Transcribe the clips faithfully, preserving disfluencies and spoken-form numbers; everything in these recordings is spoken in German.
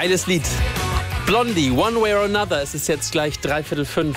Geiles Lied. Blondie, One Way or Another. Es ist jetzt gleich dreiviertel fünf.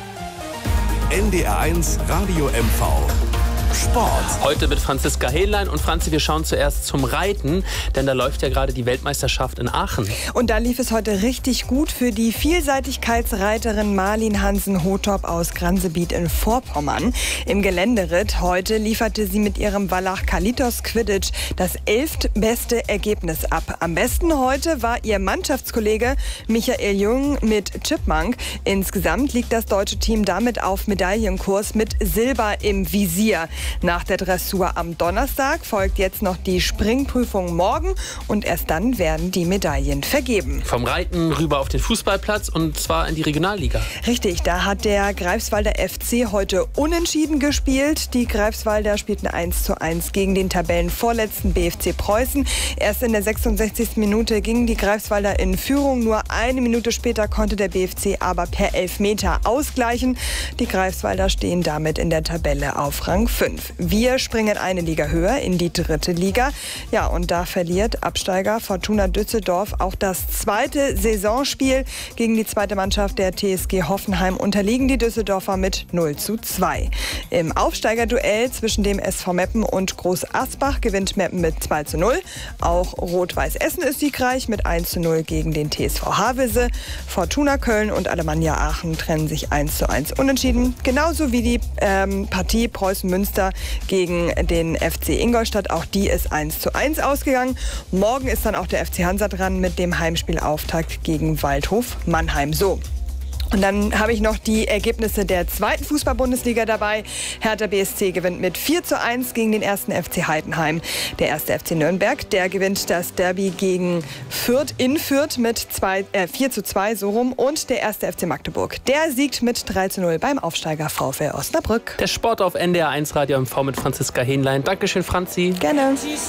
N D R eins Radio M V. Sport. Heute mit Franziska Hähnlein. Und Franzi, wir schauen zuerst zum Reiten, denn da läuft ja gerade die Weltmeisterschaft in Aachen. Und da lief es heute richtig gut für die Vielseitigkeitsreiterin Marlin Hansen-Hothop aus Gransebiet in Vorpommern. Im Geländeritt heute lieferte sie mit ihrem Wallach Kalitos Quidditch das elftbeste Ergebnis ab. Am besten heute war ihr Mannschaftskollege Michael Jung mit Chipmunk. Insgesamt liegt das deutsche Team damit auf Medaillenkurs mit Silber im Visier. Nach der Dressur am Donnerstag folgt jetzt noch die Springprüfung morgen und erst dann werden die Medaillen vergeben. Vom Reiten rüber auf den Fußballplatz und zwar in die Regionalliga. Richtig, da hat der Greifswalder F C heute unentschieden gespielt. Die Greifswalder spielten eins zu eins gegen den Tabellenvorletzten B F C Preußen. Erst in der sechsundsechzigsten Minute gingen die Greifswalder in Führung. Nur eine Minute später konnte der B F C aber per Elfmeter ausgleichen. Die Greifswalder stehen damit in der Tabelle auf Rang fünf. Wir springen eine Liga höher in die dritte Liga. Ja, und da verliert Absteiger Fortuna Düsseldorf auch das zweite Saisonspiel. Gegen die zweite Mannschaft der T S G Hoffenheim unterliegen die Düsseldorfer mit null zu zwei. Im Aufsteigerduell zwischen dem S V Meppen und Groß Asbach gewinnt Meppen mit zwei zu null. Auch Rot-Weiß Essen ist siegreich mit eins zu null gegen den T S V Havelse. Fortuna Köln und Alemannia Aachen trennen sich eins zu eins unentschieden. Genauso wie die ähm, Partie Preußen-Münster gegen den F C Ingolstadt. Auch die ist eins zu eins ausgegangen. Morgen ist dann auch der F C Hansa dran mit dem Heimspielauftakt gegen Waldhof Mannheim. So. Und dann habe ich noch die Ergebnisse der zweiten Fußball-Bundesliga dabei. Hertha B S C gewinnt mit vier zu eins gegen den ersten F C Heidenheim. Der erste F C Nürnberg, der gewinnt das Derby gegen Fürth in Fürth mit zwei, äh, vier zu zwei, so rum. Und der erste F C Magdeburg, der siegt mit drei zu null beim Aufsteiger VfL Osnabrück. Der Sport auf N D R eins Radio M V mit Franziska Hähnlein. Dankeschön, Franzi. Gerne.